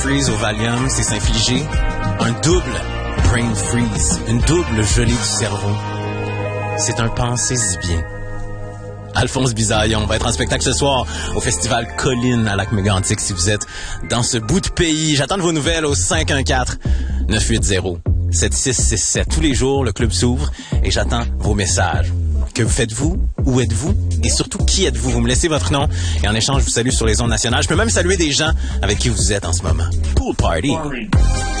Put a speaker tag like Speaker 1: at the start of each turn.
Speaker 1: Freeze au Valium, c'est s'infliger un double brain freeze, une double gelée du cerveau. C'est un pensez-y bien. Alphonse Bisaillon va être en spectacle ce soir au Festival Colline à Lac-Mégantic. Si vous êtes dans ce bout de pays, j'attends de vos nouvelles au 514-980-7667. Tous les jours, le club s'ouvre et j'attends vos messages. Que faites-vous? Où êtes-vous? Et surtout, qui êtes-vous? Vous me laissez votre nom et en échange, je vous salue sur les ondes nationales. Je peux même saluer des gens avec qui vous êtes en ce moment. Pool Party!